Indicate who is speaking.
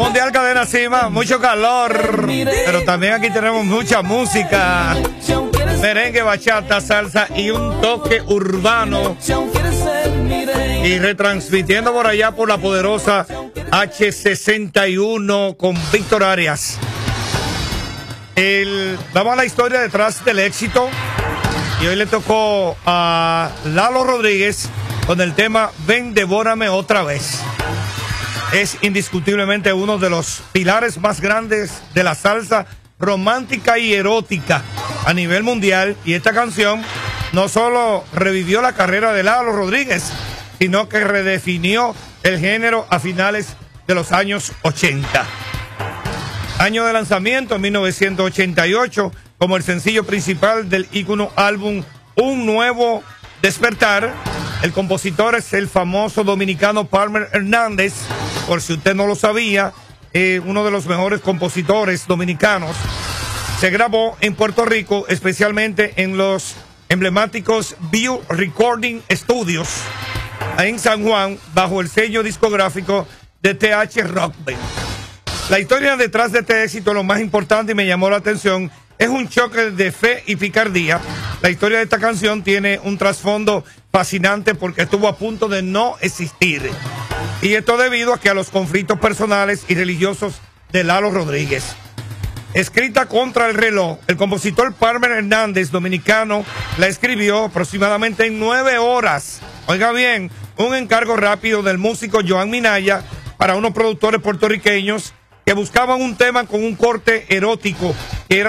Speaker 1: Mundial Cadena Cima, mucho calor, pero también aquí tenemos mucha música, merengue, bachata, salsa y un toque urbano, y retransmitiendo por allá por la poderosa H61 con Víctor Arias. Vamos a la historia detrás del éxito, y hoy le tocó a Lalo Rodríguez con el tema Ven, devórame otra vez. Es indiscutiblemente uno de los pilares más grandes de la salsa romántica y erótica a nivel mundial, y esta canción no solo revivió la carrera de Lalo Rodríguez, sino que redefinió el género a finales de los años 80. Año de lanzamiento, 1988, como el sencillo principal del ícono álbum Un Nuevo Despertar. El compositor es el famoso dominicano Palmer Hernández, por si usted no lo sabía, uno de los mejores compositores dominicanos. Se grabó en Puerto Rico, especialmente en los emblemáticos View Recording Studios, en San Juan, bajo el sello discográfico de TH Rock Band. La historia detrás de este éxito, lo más importante y me llamó la atención, es un choque de fe y picardía. La historia de esta canción tiene un trasfondo fascinante porque estuvo a punto de no existir. Y esto debido a que a los conflictos personales y religiosos de Lalo Rodríguez. Escrita contra el reloj, el compositor Palmer Hernández, dominicano, la escribió aproximadamente en 9 horas. Oiga bien, un encargo rápido del músico Joan Minaya para unos productores puertorriqueños que buscaban un tema con un corte erótico